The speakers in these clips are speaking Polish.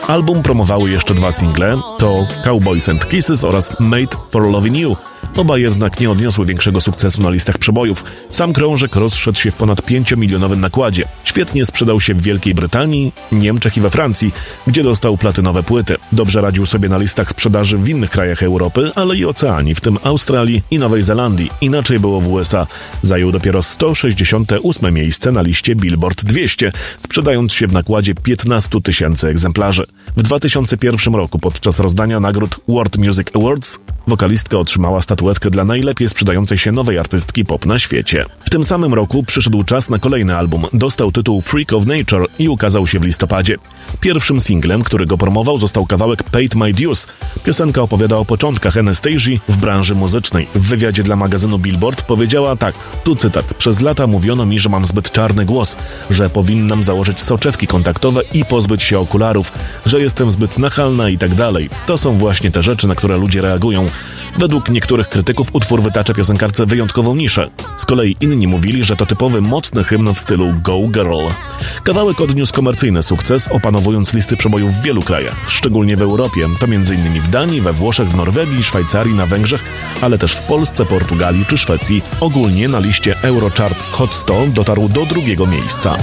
Album promowały jeszcze 2 single, to Cowboys and Kisses oraz Made for Loving You. Oba jednak nie odniosły większego sukcesu na listach przebojów. Sam krążek rozszedł się w ponad 5-milionowym nakładzie. Świetnie sprzedał się w Wielkiej Brytanii, Niemczech i we Francji, gdzie dostał platynowe płyty. Dobrze radził sobie na listach sprzedaży w innych krajach Europy, ale i Oceanii, w tym Australii i Nowej Zelandii. Inaczej było w USA. Zajął dopiero 168 miejsce na liście Billboard 200, sprzedając się w nakładzie 15 000 egzemplarzy. W 2001 roku podczas rozdania nagród World Music Awards wokalistka otrzymała statuetkę dla najlepiej sprzedającej się nowej artystki pop na świecie. W tym samym roku przyszedł czas na kolejny album. Dostał tytuł Freak of Nature i ukazał się w listopadzie. Pierwszym singlem, który go promował, został kawałek Paid My Dues. Piosenka opowiada o początkach Anastasia w branży muzycznej. W wywiadzie dla magazynu Billboard powiedziała tak, tu cytat: przez lata mówiono mi, że mam zbyt czarny głos, że powinnam założyć soczewki kontaktowe i pozbyć się okularów, że jestem zbyt nachalna i tak dalej. To są właśnie te rzeczy, na które ludzie reagują. Według niektórych krytyków utwór wytacza piosenkarce wyjątkową niszę. Z kolei inni mówili, że to typowy mocny hymn w stylu Go Girl. Kawałek odniósł komercyjny sukces, opanowując listy przebojów w wielu krajach, szczególnie w Europie. To m.in. w Danii, we Włoszech, w Norwegii, Szwajcarii, na Węgrzech, ale też w Polsce, Portugalii czy Szwecji. Ogólnie na liście Eurochart Hot 100 dotarł do 2. miejsca.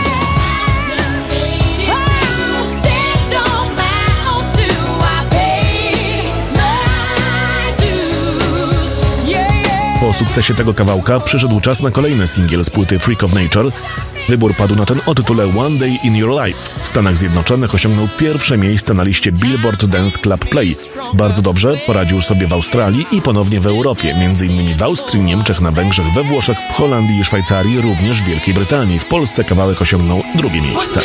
Po sukcesie tego kawałka przyszedł czas na kolejny singiel z płyty Freak of Nature. Wybór padł na ten o tytule One Day in Your Life. W Stanach Zjednoczonych osiągnął 1. miejsce na liście Billboard Dance Club Play. Bardzo dobrze poradził sobie w Australii i ponownie w Europie, m.in. w Austrii, Niemczech, na Węgrzech, we Włoszech, w Holandii i Szwajcarii, również w Wielkiej Brytanii. W Polsce kawałek osiągnął 2. miejsce.